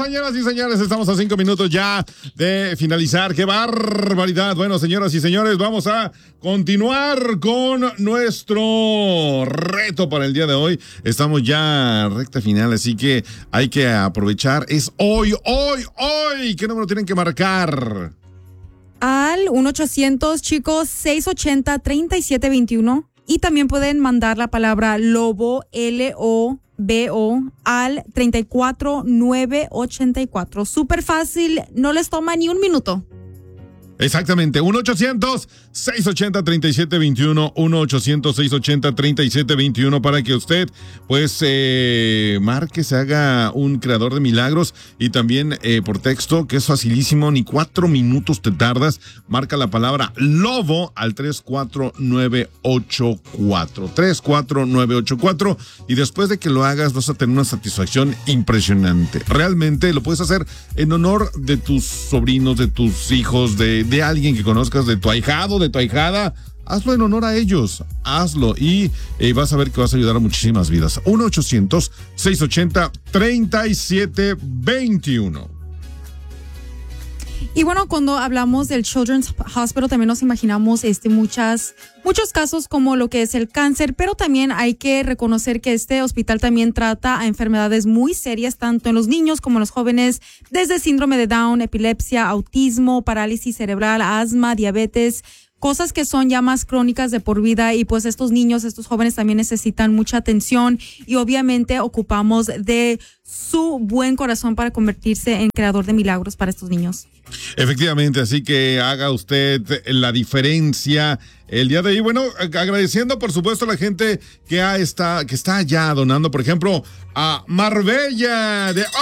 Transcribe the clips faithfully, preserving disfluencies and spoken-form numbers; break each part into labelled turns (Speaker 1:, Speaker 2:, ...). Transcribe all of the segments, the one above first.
Speaker 1: señoras y señores, estamos a cinco minutos ya de finalizar. ¡Qué barbaridad! Bueno, señoras y señores, vamos a continuar con nuestro reto para el día de hoy. Estamos ya recta final, así que hay que aprovechar. Es hoy, hoy, hoy. ¿Qué número tienen que marcar?
Speaker 2: Al uno ochocientos, chicos, seis ochenta, treinta y siete veintiuno. Y también pueden mandar la palabra lobo, L O B O, al treinta y cuatro nueve ochenta y cuatro. Súper fácil, no les toma ni un minuto.
Speaker 1: Exactamente, uno ochocientos, seis ochenta, treinta y siete veintiuno, uno ochocientos, seis ochenta, treinta y siete veintiuno para que usted, pues, eh, marque, se haga un creador de milagros y también eh, por texto, que es facilísimo, ni cuatro minutos te tardas, marca la palabra lobo al tres cuatro nueve ocho cuatro, tres cuatro nueve ocho cuatro y después de que lo hagas vas a tener una satisfacción impresionante. Realmente lo puedes hacer en honor de tus sobrinos, de tus hijos, de de alguien que conozcas, de tu ahijado, de tu ahijada. Hazlo en honor a ellos, hazlo y eh, vas a ver que vas a ayudar a muchísimas vidas. uno ochocientos, seis ochenta, treinta y siete veintiuno.
Speaker 2: Y bueno, cuando hablamos del Children's Hospital también nos imaginamos este, muchas, muchos casos como lo que es el cáncer, pero también hay que reconocer que este hospital también trata a enfermedades muy serias, tanto en los niños como en los jóvenes, desde síndrome de Down, epilepsia, autismo, parálisis cerebral, asma, diabetes, cosas que son ya más crónicas de por vida y pues estos niños, estos jóvenes también necesitan mucha atención y obviamente ocupamos de su buen corazón para convertirse en creador de milagros para estos niños.
Speaker 1: Efectivamente, así que haga usted la diferencia el día de hoy. Bueno, agradeciendo por supuesto a la gente que, ha está, que está ya donando, por ejemplo, a Marbella de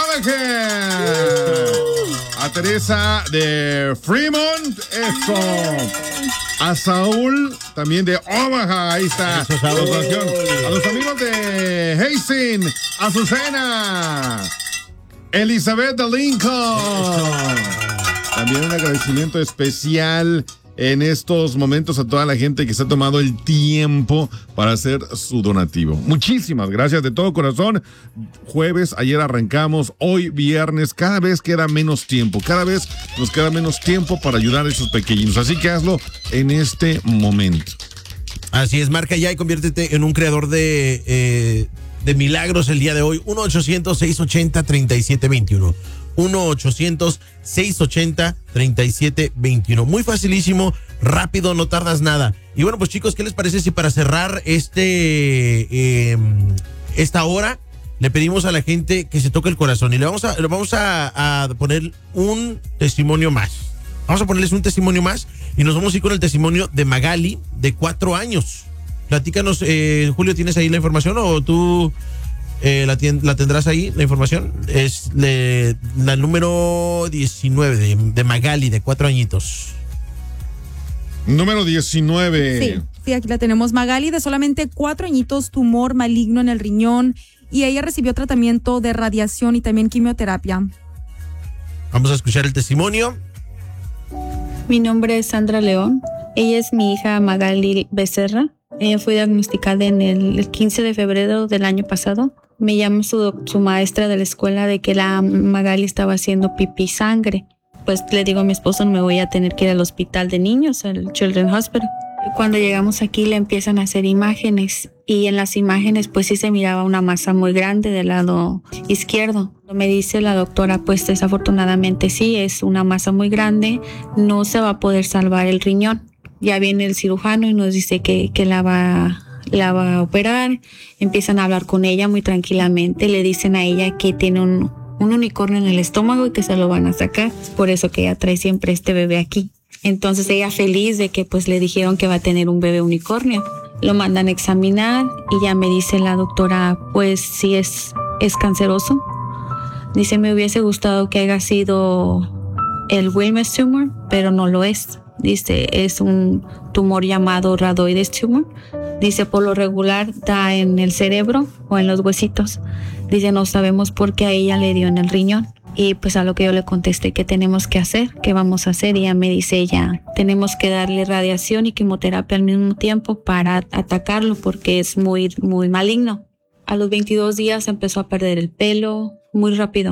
Speaker 1: Omaha, a Teresa de Fremont, eso, a Saúl también de Omaha, ahí está, eso, la donación. A los amigos de Hastings, Azucena, Elizabeth de Lincoln. También un agradecimiento especial en estos momentos a toda la gente que se ha tomado el tiempo para hacer su donativo. Muchísimas gracias de todo corazón. Jueves, ayer arrancamos, hoy viernes, cada vez queda menos tiempo, cada vez nos queda menos tiempo para ayudar a esos pequeños. Así que hazlo en este momento.
Speaker 3: Así es, marca ya y conviértete en un creador de, eh, de milagros el día de hoy. uno ochocientos, seis ochenta, treinta y siete veintiuno. uno ochocientos, seis ochenta, treinta y siete veintiuno. Muy facilísimo, rápido, no tardas nada. Y bueno, pues chicos, ¿qué les parece si para cerrar este eh, esta hora le pedimos a la gente que se toque el corazón y le vamos a, le vamos a, a poner un testimonio más? Vamos a ponerles un testimonio más y nos vamos a ir con el testimonio de Magali, de cuatro años. Platícanos, eh, Julio, ¿tienes ahí la información o tú... Eh, la, tien, la tendrás ahí, la información? Es le, la número diecinueve de, de Magali, de cuatro añitos.
Speaker 1: Número diecinueve.
Speaker 2: Sí, sí, aquí la tenemos. Magali, de solamente cuatro añitos, tumor maligno en el riñón, y ella recibió tratamiento de radiación y también quimioterapia.
Speaker 3: Vamos a escuchar el testimonio.
Speaker 4: Mi nombre es Sandra León. Ella es mi hija Magali Becerra. Ella fue diagnosticada en el quince de febrero del año pasado. Me llama su, su maestra de la escuela de que la Magali estaba haciendo pipí sangre. Pues le digo a mi esposo, me voy a tener que ir al hospital de niños, al Children's Hospital. Cuando llegamos aquí le empiezan a hacer imágenes y en las imágenes pues sí se miraba una masa muy grande del lado izquierdo. Me dice la doctora, pues desafortunadamente sí, es una masa muy grande, no se va a poder salvar el riñón. Ya viene el cirujano y nos dice que, que la va la va a operar. Empiezan a hablar con ella muy tranquilamente. Le dicen a ella que tiene un, un unicornio en el estómago y que se lo van a sacar. Es por eso que ella trae siempre este bebé aquí. Entonces ella feliz de que pues le dijeron que va a tener un bebé unicornio. Lo mandan a examinar y ya me dice la doctora, pues sí es, es canceroso. Dice, me hubiese gustado que haya sido el Wilms tumor, pero no lo es. Dice, es un tumor llamado rhabdoides tumor. Dice, por lo regular da en el cerebro o en los huesitos. Dice, no sabemos por qué a ella le dio en el riñón. Y pues a lo que yo le contesté, ¿qué tenemos que hacer? ¿Qué vamos a hacer? Y ella me dice, ya, tenemos que darle radiación y quimioterapia al mismo tiempo para atacarlo porque es muy, muy maligno. A los veintidós días empezó a perder el pelo muy rápido.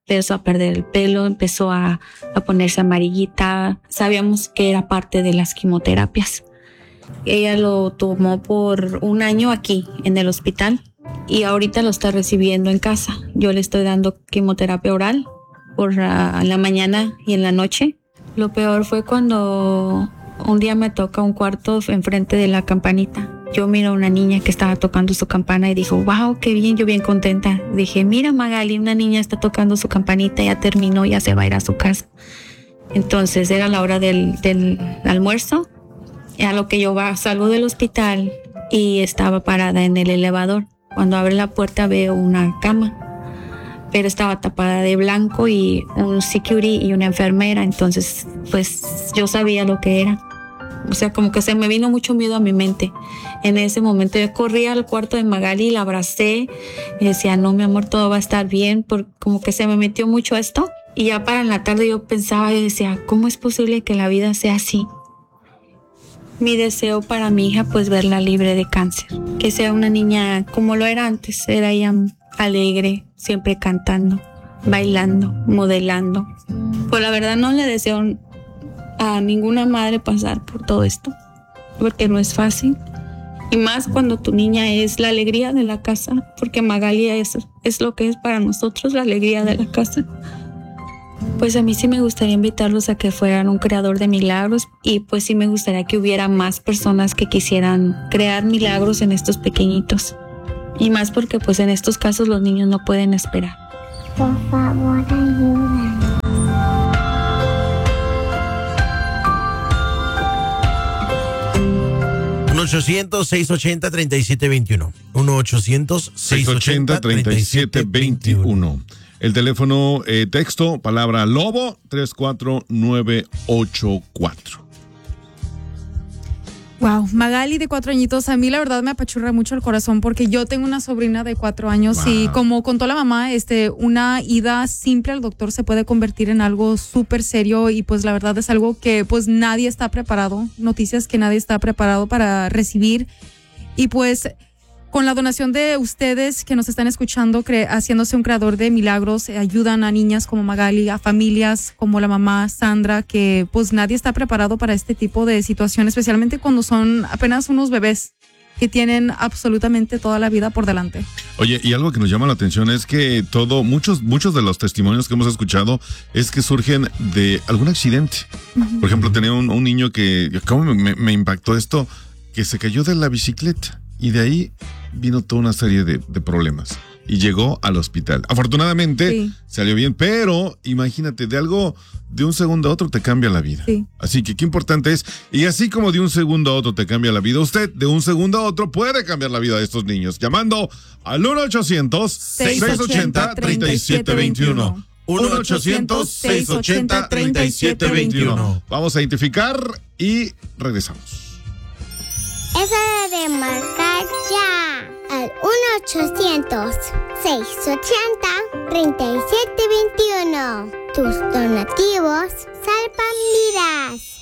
Speaker 4: empezó a perder el pelo, empezó a, a ponerse amarillita. Sabíamos que era parte de las quimioterapias. Ella lo tomó por un año aquí en el hospital y ahorita lo está recibiendo en casa. Yo le estoy dando quimioterapia oral por la, la mañana y en la noche. Lo peor fue cuando un día me toca un cuarto enfrente de la campanita. Yo miro a una niña que estaba tocando su campana y dijo, wow, qué bien, yo bien contenta. Dije, mira Magali, una niña está tocando su campanita, ya terminó, ya se va a ir a su casa. Entonces era la hora del, del almuerzo. A lo que yo va, salgo del hospital y estaba parada en el elevador. Cuando abre la puerta veo una cama, pero estaba tapada de blanco y un security y una enfermera. Entonces, pues yo sabía lo que era. O sea, como que se me vino mucho miedo a mi mente. En ese momento yo corrí al cuarto de Magali y la abracé y decía, no, mi amor, todo va a estar bien, porque como que se me metió mucho esto. Y ya para en la tarde yo pensaba y decía, ¿cómo es posible que la vida sea así? Mi deseo para mi hija, pues verla libre de cáncer. Que sea una niña como lo era antes. Era ella alegre, siempre cantando, bailando, modelando. Pues la verdad no le deseo a ninguna madre pasar por todo esto, porque no es fácil. Y más cuando tu niña es la alegría de la casa, porque Magali es, es lo que es para nosotros, la alegría de la casa. Pues a mí sí me gustaría invitarlos a que fueran un creador de milagros y pues sí me gustaría que hubiera más personas que quisieran crear milagros en estos pequeñitos. Y más porque pues en estos casos los niños no pueden esperar.
Speaker 5: Por favor, ayúdanos.
Speaker 3: uno ochocientos, seiscientos ochenta, treinta y siete veintiuno. uno ochocientos, seiscientos ochenta, treinta y siete veintiuno.
Speaker 1: El teléfono eh, texto, palabra lobo, tres cuatro nueve ocho cuatro.
Speaker 2: Wow, Magali de cuatro añitos, a mí la verdad me apachurra mucho el corazón porque yo tengo una sobrina de cuatro años wow. Y como contó la mamá, este, una ida simple al doctor se puede convertir en algo súper serio y pues la verdad es algo que pues nadie está preparado, noticias que nadie está preparado para recibir y pues con la donación de ustedes que nos están escuchando, cre- haciéndose un creador de milagros, eh, ayudan a niñas como Magali, a familias como la mamá Sandra, que pues nadie está preparado para este tipo de situación, especialmente cuando son apenas unos bebés que tienen absolutamente toda la vida por delante.
Speaker 1: Oye, y algo que nos llama la atención es que todo, muchos, muchos de los testimonios que hemos escuchado es que surgen de algún accidente. Uh-huh. Por ejemplo, tenía un, un niño que, ¿cómo me, me impactó esto? Que se cayó de la bicicleta. Y de ahí vino toda una serie de, de problemas. Y llegó al hospital. Afortunadamente sí. Salió bien, pero imagínate, de algo, de un segundo a otro te cambia la vida. Sí. Así que qué importante es. Y así como de un segundo a otro te cambia la vida, usted de un segundo a otro puede cambiar la vida de estos niños. Llamando al uno ochocientos, seiscientos ochenta, treinta y siete veintiuno. uno ochocientos, seiscientos ochenta, treinta y siete veintiuno. Vamos a identificar y regresamos.
Speaker 5: Es hora de marcar ya al uno ochocientos, seiscientos ochenta, treinta y siete veintiuno. Tus donativos salvan vidas.